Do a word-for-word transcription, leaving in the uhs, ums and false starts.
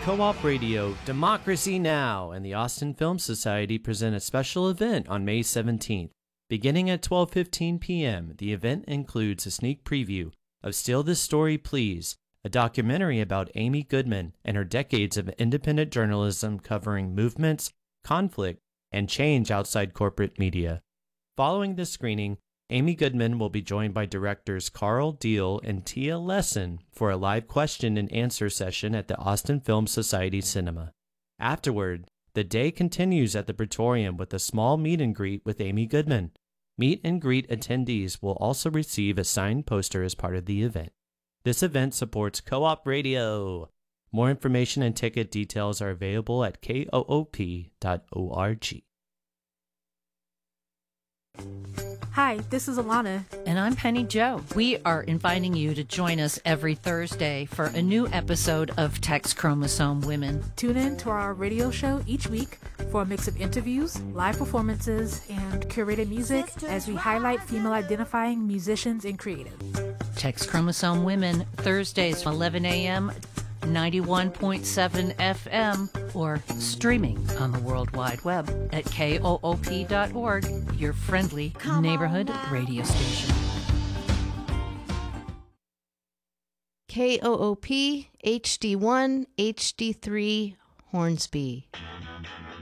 Co-op Radio, Democracy Now! And the Austin Film Society present a special event on May seventeenth. Beginning at twelve fifteen p.m., the event includes a sneak preview of Steal This Story Please, a documentary about Amy Goodman and her decades of independent journalism covering movements, conflict, and change outside corporate media. Following the screening, Amy Goodman will be joined by directors Carl Deal and Tia Lesson for a live question and answer session at the Austin Film Society Cinema. Afterward, the day continues at the Praetorium with a small meet and greet with Amy Goodman. Meet and greet attendees will also receive a signed poster as part of the event. This event supports Co-op Radio. More information and ticket details are available at K O O P dot org. Hi, this is Alana. And I'm Penny Joe. We are inviting you to join us every Thursday for a new episode of Tex Chromosome Women. Tune in to our radio show each week for a mix of interviews, live performances, and curated music as we highlight female-identifying musicians and creatives. Tex Chromosome Women, Thursdays from eleven a.m., ninety-one point seven F M, or streaming on the World Wide Web at K O O P dot org, your friendly Come neighborhood radio station. K O O P, H D one, H D three, Hornsby.